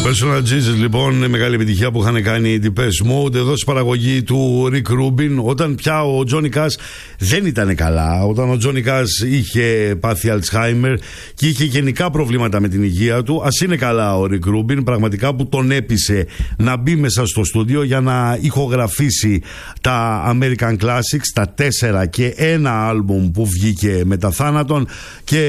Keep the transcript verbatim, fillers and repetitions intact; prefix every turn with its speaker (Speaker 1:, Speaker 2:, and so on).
Speaker 1: Personal Jesus, λοιπόν, μεγάλη επιτυχία που είχαν κάνει οι Depeche Mode εδώ στη παραγωγή του Rick Rubin. Όταν πια ο Johnny Cash δεν ήταν καλά, όταν ο Johnny Cash είχε πάθει Alzheimer και είχε γενικά προβλήματα με την υγεία του, ας είναι καλά ο Rick Rubin, πραγματικά, που τον έπεισε να μπει μέσα στο στούντιο για να ηχογραφήσει τα American Classics, τα τέσσερα και ένα άλμπουμ που βγήκε μετά θάνατον. Και